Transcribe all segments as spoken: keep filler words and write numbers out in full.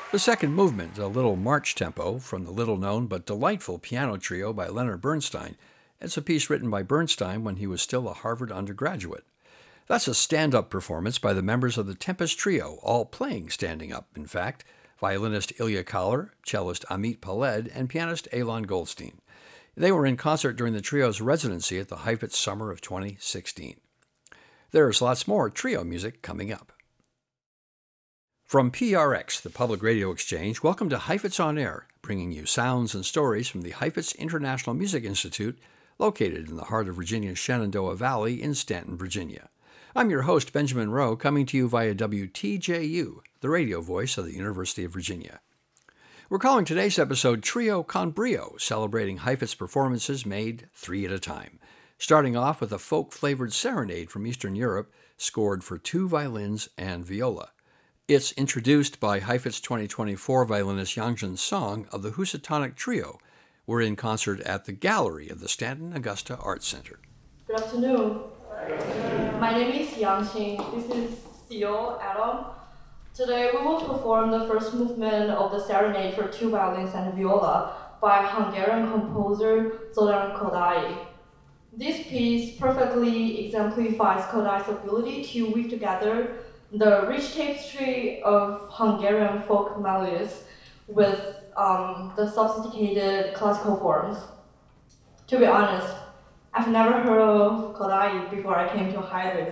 The second movement, a little march tempo from the little-known but delightful piano trio by Leonard Bernstein. It's a piece written by Bernstein when he was still a Harvard undergraduate. That's a stand-up performance by the members of the Tempest Trio, all playing standing up, in fact, violinist Ilya Kahler, cellist Amit Paled, and pianist Alon Goldstein. They were in concert during the trio's residency at the Heifetz Summer of twenty sixteen. There's lots more trio music coming up. From P R X, the Public Radio Exchange, welcome to Heifetz on Air, bringing you sounds and stories from the Heifetz International Music Institute, located in the heart of Virginia's Shenandoah Valley in Stanton, Virginia. I'm your host, Benjamin Rowe, coming to you via W T J U, the radio voice of the University of Virginia. We're calling today's episode Trio con Brio, celebrating Heifetz performances made three at a time, starting off with a folk-flavored serenade from Eastern Europe, scored for two violins and viola. It's introduced by Heifetz twenty twenty-four violinist Yangjun Song of the Housatonic Trio. We're in concert at the gallery of the Stanton Augusta Arts Center. Good afternoon. My name is Yang Xing. This is Theo Adam. Today we will perform the first movement of the Serenade for two violins and viola by Hungarian composer Zoran Kodály. This piece perfectly exemplifies Kodály's ability to weave together the rich tapestry of Hungarian folk melodies with um, the sophisticated classical forms. To be honest, I've never heard of Kodály before I came to Heifetz.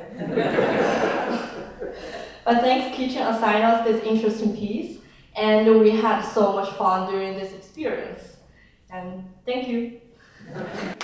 But thanks, Kitchen assigned us this interesting piece, and we had so much fun during this experience. And thank you.